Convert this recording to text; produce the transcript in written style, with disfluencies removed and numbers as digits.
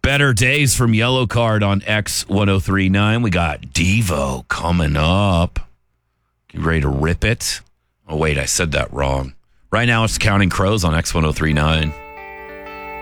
Better Days from Yellow Card on X1039. We got Devo coming up. You ready to rip it? Oh, wait, I said that wrong. Right now it's Counting Crows on X1039.